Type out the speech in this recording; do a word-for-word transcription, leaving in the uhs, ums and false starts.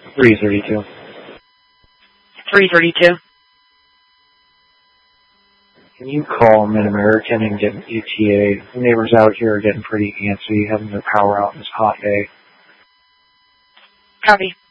three thirty-two. three thirty-two. Can you call Mid-American and get an E T A? The neighbors out here are getting pretty antsy, having their power out this hot day. Copy.